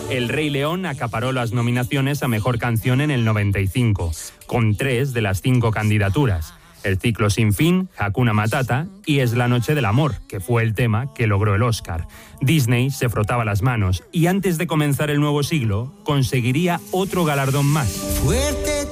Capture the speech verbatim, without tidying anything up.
El Rey León acaparó las nominaciones a Mejor Canción en el noventa y cinco, con tres de las cinco candidaturas. El Ciclo sin fin, Hakuna Matata y Es la noche del amor, que fue el tema que logró el Oscar. Disney se frotaba las manos y antes de comenzar el nuevo siglo conseguiría otro galardón más. Fuerte